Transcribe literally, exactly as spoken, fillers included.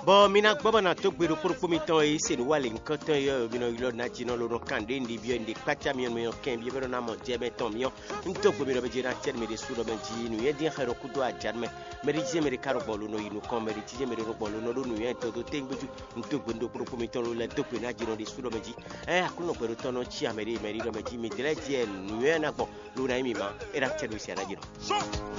Bo mina gbaba na to gbero poropo mi ton e se ni wale nkan ton yo mi no ilo na jino lo no kande ndi bio ndi pacha mi no ken bi bero na mo je be ton mi yo nto gbe mi do be je na chen mi de su do ben ji nu ye din khero kudo ajan me me ri je me ri karo bolu no yinu kon me ri je me ri ro bolu no nu ye to to ten gbeju nto gbe ndo poropo mi ton lo le to pe na jino de su do ben ji eh akuno gbero ton no chi ameri me ri do me ji mi dire je nu ye na gbo lo na mi ma era chen mi si na jino